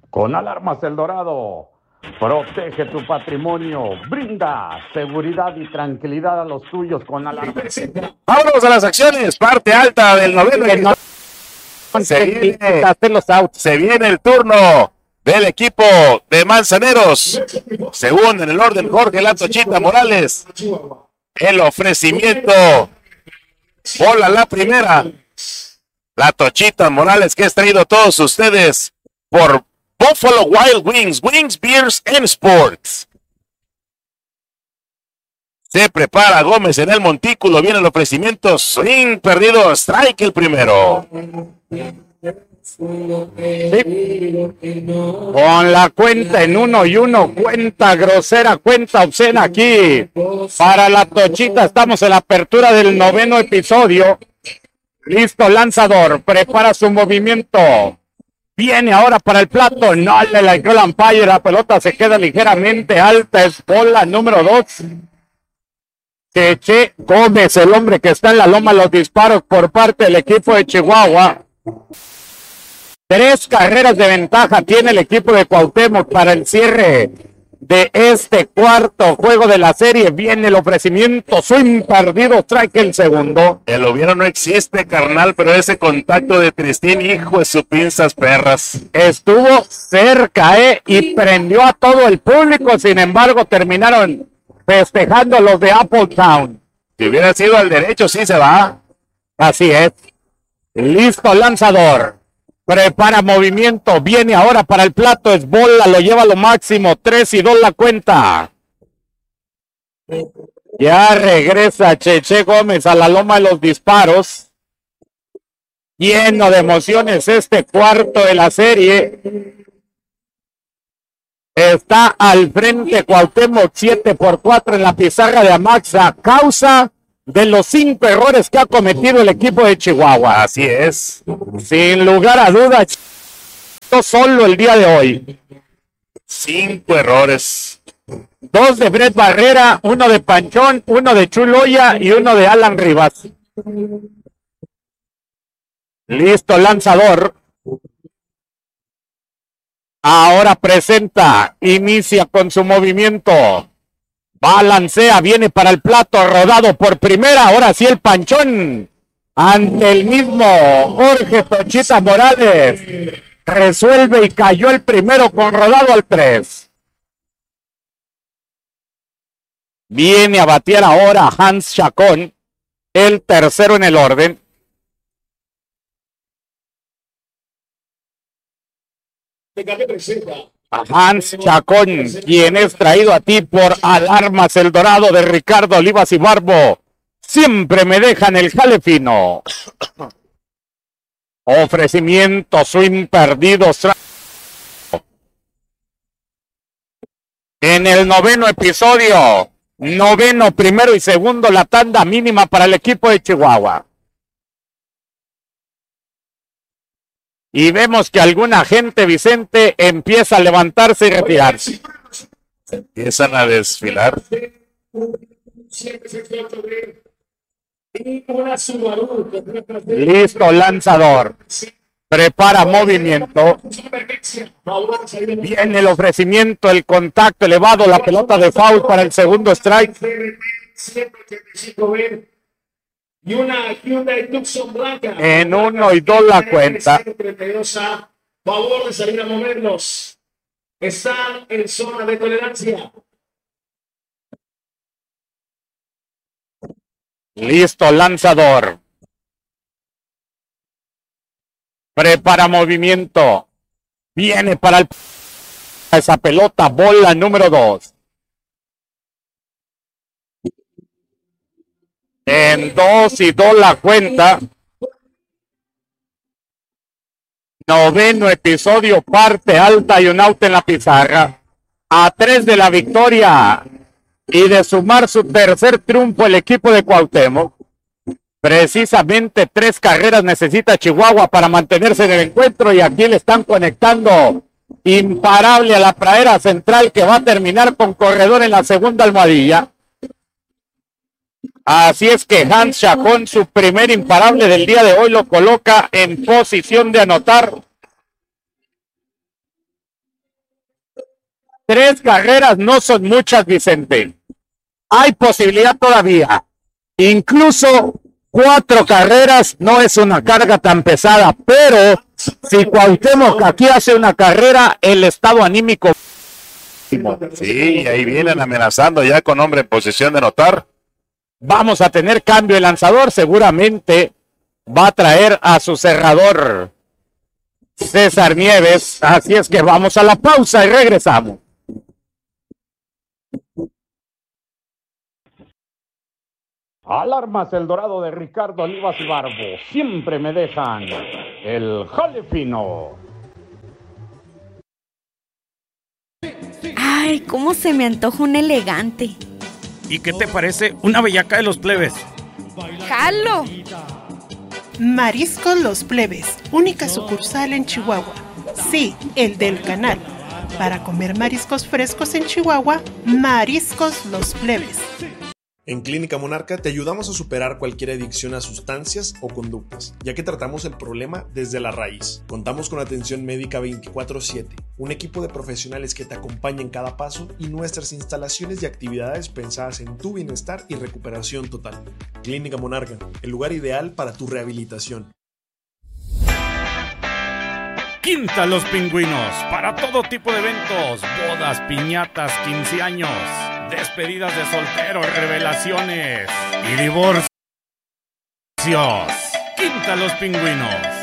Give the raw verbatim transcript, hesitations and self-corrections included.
Con Alarmas El Dorado, protege tu patrimonio, brinda seguridad y tranquilidad a los tuyos con alarmas. Vámonos a las acciones, parte alta del noveno. Se viene, se viene el turno del equipo de Manzaneros. Según en el orden, Jorge La Tochita Morales. El ofrecimiento. Bola la primera. La Tochita Morales, que es traído a todos ustedes por Buffalo Wild Wings, Wings, Beers and Sports. Se prepara Gómez en el montículo, viene el ofrecimiento, swing perdido, strike el primero. Sí. Con la cuenta en uno y uno, cuenta grosera, cuenta obscena aquí. Para la Tochita estamos en la apertura del noveno episodio. Listo, lanzador, prepara su movimiento. Viene ahora para el plato, no le llegó el umpire, la pelota se queda ligeramente alta, es bola número dos. Cheche Gómez, el hombre que está en la loma, los disparos por parte del equipo de Chihuahua. Tres carreras de ventaja tiene el equipo de Cuauhtémoc para el cierre de este cuarto juego de la serie. Viene el ofrecimiento, swing perdido, strike el segundo. El hubiera no existe, carnal, pero ese contacto de Tristín, hijo de sus pinzas perras. Estuvo cerca, eh, y prendió a todo el público, sin embargo terminaron festejando los de Appletown. Si hubiera sido al derecho, sí se va. Así es. Listo, lanzador. Prepara movimiento, viene ahora para el plato, es bola, lo lleva a lo máximo, tres y dos la cuenta. Ya regresa Cheche Gómez a la loma de los disparos. Lleno de emociones este cuarto de la serie. Está al frente Cuauhtémoc siete por cuatro en la pizarra de Amaxa, causa de los cinco errores que ha cometido el equipo de Chihuahua. Así es. Sin lugar a dudas, solo el día de hoy. Cinco errores. Dos de Brett Barrera, uno de Panchón, uno de Chuloya y uno de Alan Rivas. Listo, lanzador. Ahora presenta, inicia con su movimiento. Balancea, viene para el plato, rodado por primera, ahora sí el Panchón, ante el mismo Jorge Tochita Morales, resuelve y cayó el primero con rodado al tres. Viene a batear ahora Hans Chacón, el tercero en el orden. Hans Chacón, quien es traído a ti por Alarmas El Dorado de Ricardo Olivas y Barbo. Siempre me dejan el jale fino. Ofrecimiento, swing perdido. En el noveno episodio, noveno, primero y segundo, la tanda mínima para el equipo de Chihuahua. Y vemos que alguna gente, Vicente, empieza a levantarse y retirarse. Empiezan a desfilar. Listo, lanzador. Prepara movimiento. Viene el ofrecimiento, el contacto elevado, la pelota de foul para el segundo strike. Y una Hyundai Tucson blanca. En uno y dos la cuenta. A favor de salir a movernos. Están en zona de tolerancia. Listo, lanzador. Prepara movimiento. Viene para el... esa pelota, bola número dos. En dos y dos la cuenta. Noveno episodio, parte alta y un out en la pizarra. A tres de la victoria y de sumar su tercer triunfo el equipo de Cuauhtémoc. Precisamente tres carreras necesita Chihuahua para mantenerse en el encuentro y aquí le están conectando imparable a la pradera central que va a terminar con corredor en la segunda almohadilla. Así es que Hans Chacón, su primer imparable del día de hoy, lo coloca en posición de anotar. Tres carreras no son muchas, Vicente. Hay posibilidad todavía. Incluso cuatro carreras no es una carga tan pesada, pero si Cuauhtémoc aquí hace una carrera, el estado anímico. Sí, y ahí vienen amenazando ya con hombre en posición de anotar. Vamos a tener cambio de lanzador, seguramente va a traer a su cerrador César Nieves, así es que vamos a la pausa y regresamos. Alarmas El Dorado de Ricardo Olivas y Barbo, siempre me dejan el jale fino. Ay, cómo se me antoja un elegante. ¿Y qué te parece una bellaca de los plebes? ¡Jalo! Mariscos Los Plebes, única sucursal en Chihuahua. Sí, el del canal. Para comer mariscos frescos en Chihuahua, Mariscos Los Plebes. En Clínica Monarca te ayudamos a superar cualquier adicción a sustancias o conductas, ya que tratamos el problema desde la raíz. Contamos con atención médica veinticuatro siete, un equipo de profesionales que te acompaña en cada paso y nuestras instalaciones y actividades pensadas en tu bienestar y recuperación total. Clínica Monarca, el lugar ideal para tu rehabilitación. Quinta Los Pingüinos, para todo tipo de eventos, bodas, piñatas, quince años, despedidas de soltero, revelaciones y divorcios. Quinta Los Pingüinos.